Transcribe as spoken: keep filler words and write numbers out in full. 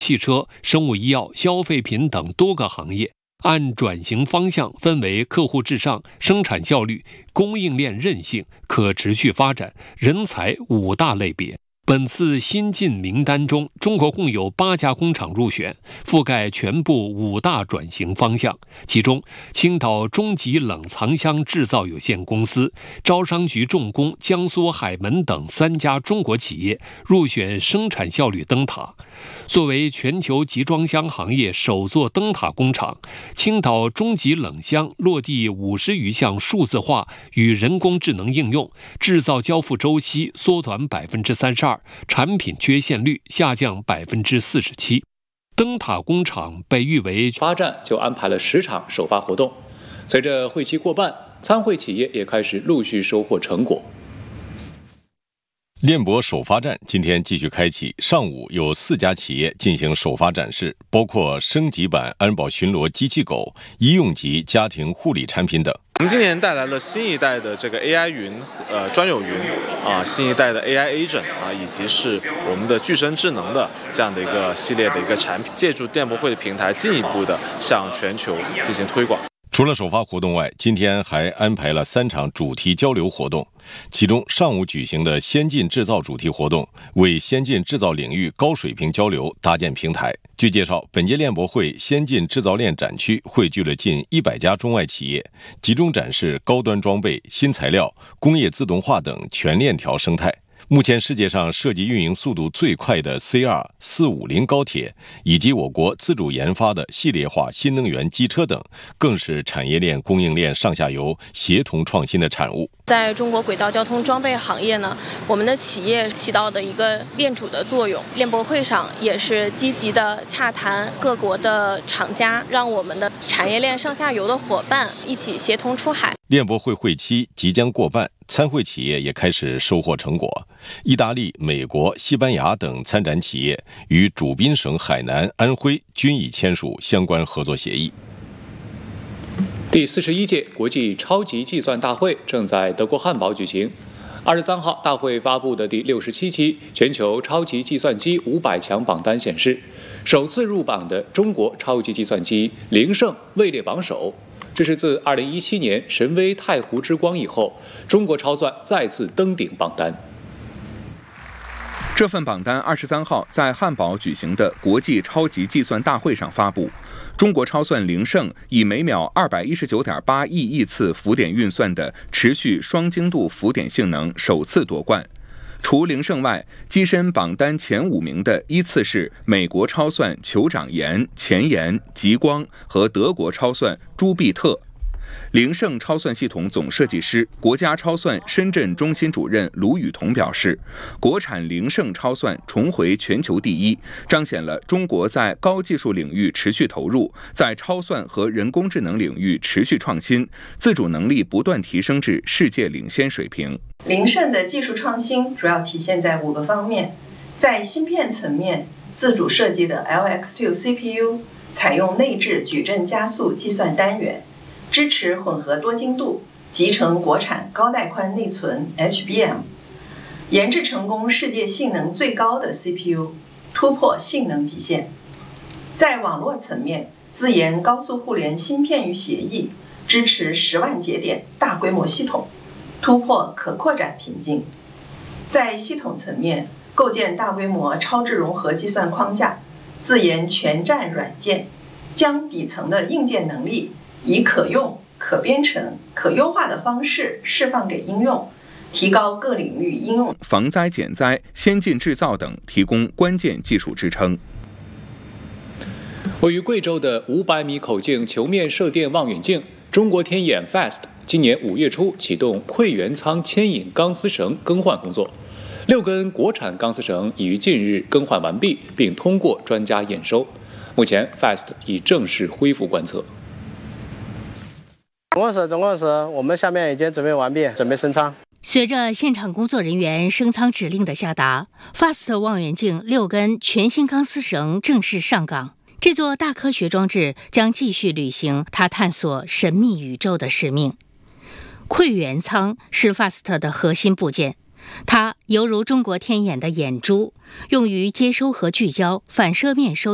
汽车、生物医药、消费品等多个行业。按转型方向分为客户至上、生产效率、供应链韧性、可持续发展、人才五大类别。本次新进名单中，中国共有八家工厂入选，覆盖全部五大转型方向。其中，青岛中极冷藏箱制造有限公司、招商局重工、江苏海门等三家中国企业入选生产效率灯塔。作为全球集装箱行业首座灯塔工厂，青岛中极冷箱落地五十余项数字化与人工智能应用，制造交付周期缩短百分之三十二，产品缺陷率下降百分之四十七。灯塔工厂被誉为发展，就安排了十场首发活动。随着会期过半，参会企业也开始陆续收获成果。 链博首发站今天继续开启，上午有四家企业进行首发展示，包括升级版安保巡逻机器狗、医用级家庭护理产品等。 我们今年带来了新一代的这个 A I 云，呃，专有云啊，新一代的 A I Agent 啊，以及是我们的具身智能的这样的一个系列的一个产品，借助电博会的平台，进一步的向全球进行推广。 除了首发活动外，今天还安排了三场主题交流活动。其中，上午举行的先进制造主题活动，为先进制造领域高水平交流搭建平台。据介绍，本届链博会先进制造链展区汇聚了近一百家中外企业，集中展示高端装备、新材料、工业自动化等全链条生态。目前世界上设计运营速度最快的 C R 四五零高铁，以及我国自主研发的系列化新能源机车等，更是产业链供应链上下游协同创新的产物。 在中国轨道交通装备行业呢，我们的企业起到的一个链主的作用。链博会上也是积极的洽谈各国的厂家，让我们的产业链上下游的伙伴一起协同出海。 链博会会期即将过半，参会企业也开始收获成果。意大利、美国、西班牙等参展企业与主宾省海南、安徽均已签署相关合作协议。 第四十一届国际超级计算大会正在德国汉堡举行。二十三号，大会发布的第六十七期全球超级计算机五百强榜单显示，首次入榜的中国超级计算机凌盛位列榜首。这是自二零一七年神威太湖之光以后，中国超算再次登顶榜单。 这份榜单二十三号在汉堡举行的国际超级计算大会上发布，中国超算凌盛以每秒二百一十九点八亿亿次浮点运算的持续双精度浮点性能首次夺冠。除凌盛外，跻身榜单前五名的依次是美国超算酋长岩、前沿、极光和德国超算朱庇特。凌盛超算系统总设计师、国家超算深圳中心主任卢宇彤表示，国产凌盛超算重回全球第一，彰显了中国在高技术领域持续投入，在超算和人工智能领域持续创新，自主能力不断提升至世界领先水平。 凌盛的技术创新主要体现在五个方面，在芯片层面，自主设计的 L X 二 C P U 采用内置矩阵加速计算单元，支持混合多精度，集成国产高带宽内存 H B M， 研制成功世界性能最高的 C P U， 突破性能极限。在网络层面，自研高速互联芯片与协议，支持十万节点大规模系统，突破可扩展瓶颈。在系统层面，构建大规模超智融合计算框架，自研全站软件，将底层的硬件能力以可用、可编程、可优化的方式释放给应用，提高各领域应用防灾减灾、先进制造等提供关键技术支撑。 位于贵州的五百米口径球面射电望远镜中国天眼 F A S T 今年五月初启动馈源舱牵引钢丝绳更换工作，六根国产钢丝绳已于近日更换完毕，并通过专家验收。目前 F A S T 已正式恢复观测。 总共是总共是我们下面已经准备完毕，准备升舱。 随着现场工作人员升舱指令的下达 ，F A S T 望远镜六根全新钢丝绳正式上岗。这座大科学装置将继续履行它探索神秘宇宙的使命。馈源舱是 F A S T 的核心部件，它犹如中国天眼的眼珠，用于接收和聚焦反射面收